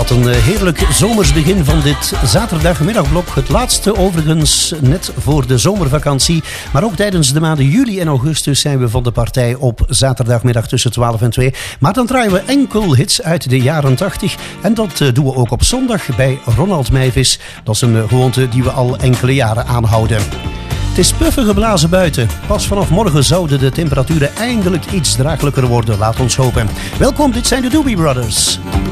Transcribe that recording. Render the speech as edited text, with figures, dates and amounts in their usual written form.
Wat een heerlijk zomers begin van dit zaterdagmiddagblok. Het laatste overigens net voor de zomervakantie. Maar ook tijdens de maanden juli en augustus zijn we van de partij op zaterdagmiddag tussen 12 en 2. Maar dan draaien we enkel hits uit de jaren 80. En dat doen we ook op zondag bij Ronald Meijvis. Dat is een gewoonte die we al enkele jaren aanhouden. Het is puffen geblazen buiten. Pas vanaf morgen zouden de temperaturen eindelijk iets draaglijker worden. Laat ons hopen. Welkom, dit zijn de Doobie Brothers.